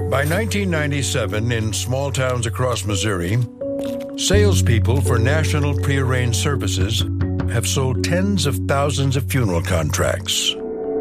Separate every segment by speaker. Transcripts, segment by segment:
Speaker 1: By 1997, in small towns across Missouri, salespeople for National Prearranged Services have sold tens of thousands of funeral contracts.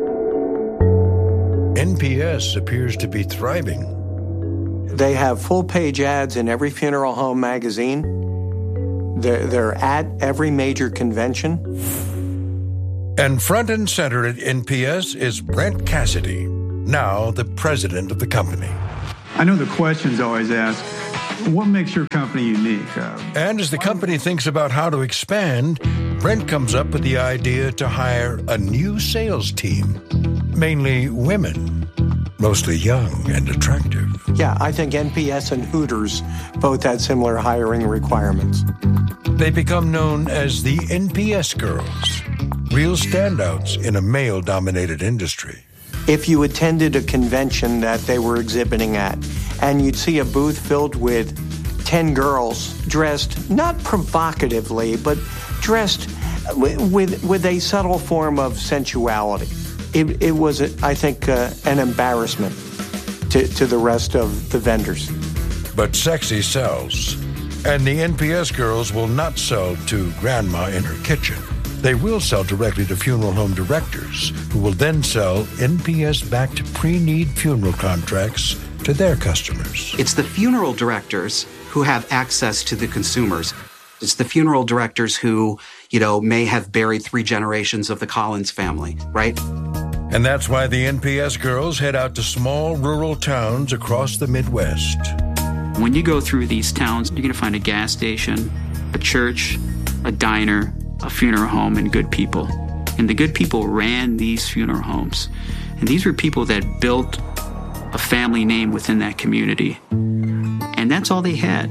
Speaker 1: NPS appears to be thriving.
Speaker 2: They have full-page ads in every funeral home magazine. They're at every major convention.
Speaker 1: And front and center at NPS is Brent Cassidy, now the president of the company.
Speaker 3: I know the question's always asked, what makes your company unique?
Speaker 1: And as the company thinks about how to expand, Brent comes up with the idea to hire a new sales team, mainly women, mostly young and attractive.
Speaker 2: Yeah, I think NPS and Hooters both had similar hiring requirements.
Speaker 1: They become known as the NPS girls, real standouts in a male-dominated industry.
Speaker 2: If you attended a convention that they were exhibiting at, and you'd see a booth filled with 10 girls dressed not provocatively, but dressed with a subtle form of sensuality. It was, I think, an embarrassment to the rest of the vendors.
Speaker 1: But sexy sells, and the NPS girls will not sell to grandma in her kitchen. They will sell directly to funeral home directors, who will then sell NPS-backed pre-need funeral contracts to their customers.
Speaker 4: It's the funeral directors who have access to the consumers. It's the funeral directors who, may have buried 3 generations of the Collins family, right?
Speaker 1: And that's why the NPS girls head out to small rural towns across the Midwest.
Speaker 5: When you go through these towns, you're going to find a gas station, a church, a diner, a funeral home, and good people. And the good people ran these funeral homes. And these were people that built a family name within that community. And that's all they had.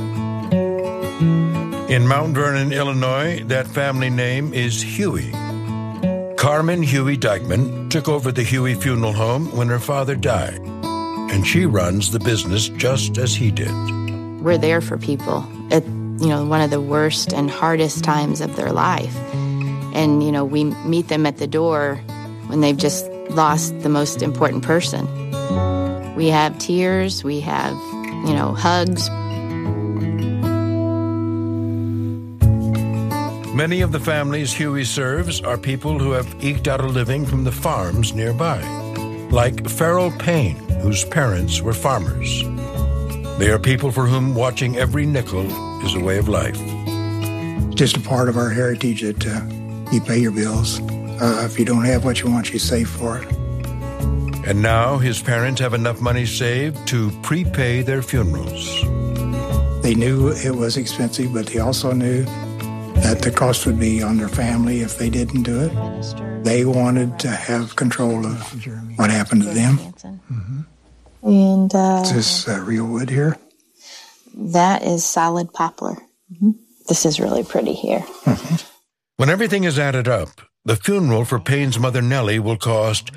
Speaker 1: In Mount Vernon, Illinois, that family name is Huey. Carmen Huey Dykeman took over the Huey Funeral Home when her father died, and she runs the business just as he did.
Speaker 6: We're there for people at, one of the worst and hardest times of their life. And, we meet them at the door when they've just lost the most important person. We have tears, we have, hugs.
Speaker 1: Many of the families Huey serves are people who have eked out a living from the farms nearby, like Farrell Payne, whose parents were farmers. They are people for whom watching every nickel is a way of life.
Speaker 7: Just a part of our heritage that you pay your bills. If you don't have what you want, you save for it.
Speaker 1: And now his parents have enough money saved to prepay their funerals.
Speaker 7: They knew it was expensive, but they also knew that the cost would be on their family if they didn't do it. They wanted to have control of what happened to them.
Speaker 6: Mm-hmm. And
Speaker 7: is this real wood here?
Speaker 6: That is solid poplar. Mm-hmm. This is really pretty here.
Speaker 7: Mm-hmm.
Speaker 1: When everything is added up, the funeral for Payne's mother Nellie will cost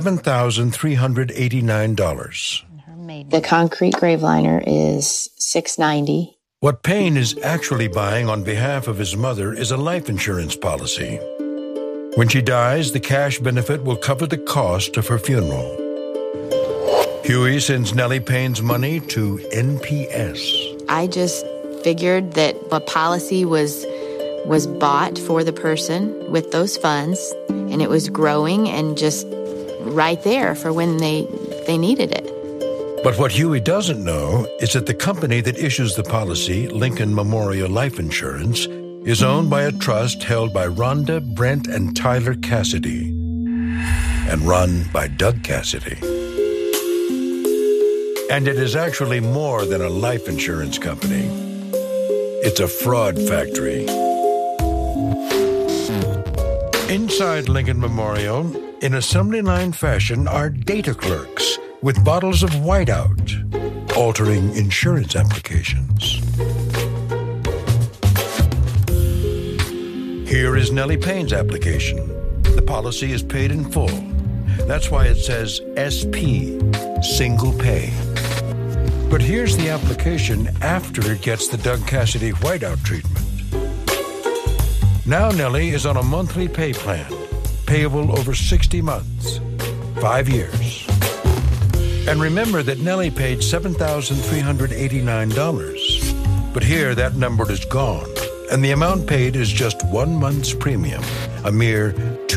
Speaker 1: $7,389.
Speaker 6: The concrete grave liner is $690.
Speaker 1: What Payne is actually buying on behalf of his mother is a life insurance policy. When she dies, the cash benefit will cover the cost of her funeral. Huey sends Nellie Payne's money to NPS.
Speaker 6: I just figured that a policy was bought for the person with those funds, and it was growing and just right there for when they needed it.
Speaker 1: But what Huey doesn't know is that the company that issues the policy, Lincoln Memorial Life Insurance, is owned by a trust held by Rhonda, Brent, and Tyler Cassidy, and run by Doug Cassidy. And it is actually more than a life insurance company. It's a fraud factory. Inside Lincoln Memorial, in assembly line fashion, are data clerks with bottles of whiteout, altering insurance applications. Here is Nellie Payne's application. The policy is paid in full. That's why it says SP, single pay. But here's the application after it gets the Doug Cassidy whiteout treatment. Now Nellie is on a monthly pay plan, payable over 60 months, 5 years. And remember that Nellie paid $7,389. But here, that number is gone, and the amount paid is just 1 month's premium, a mere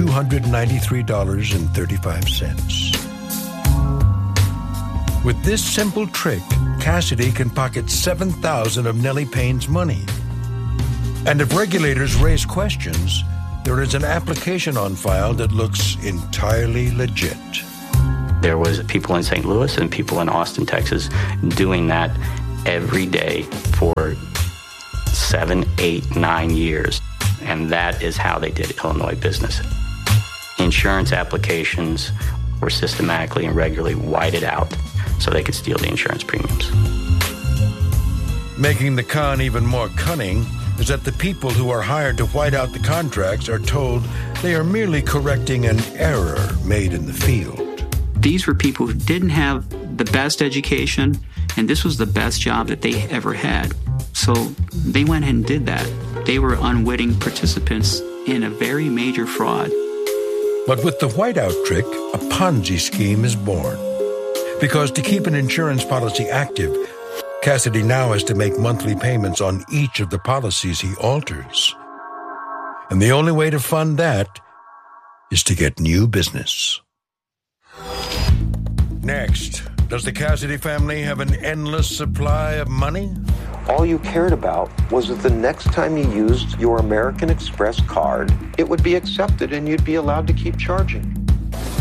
Speaker 1: $293.35. With this simple trick, Cassidy can pocket $7,000 of Nellie Payne's money. And if regulators raise questions, there is an application on file that looks entirely legit.
Speaker 8: There was people in St. Louis and people in Austin, Texas, doing that every day for 7, 8, 9 years. And that is how they did Illinois business. Insurance applications were systematically and regularly whited out so they could steal the insurance premiums.
Speaker 1: Making the con even more cunning is that the people who are hired to white out the contracts are told they are merely correcting an error made in the field.
Speaker 5: These were people who didn't have the best education, and this was the best job that they ever had. So they went ahead and did that. They were unwitting participants in a very major fraud.
Speaker 1: But with the whiteout trick, a Ponzi scheme is born. Because to keep an insurance policy active, Cassidy now has to make monthly payments on each of the policies he alters. And the only way to fund that is to get new business. Next, does the Cassidy family have an endless supply of money?
Speaker 9: All you cared about was that the next time you used your American Express card, it would be accepted and you'd be allowed to keep charging.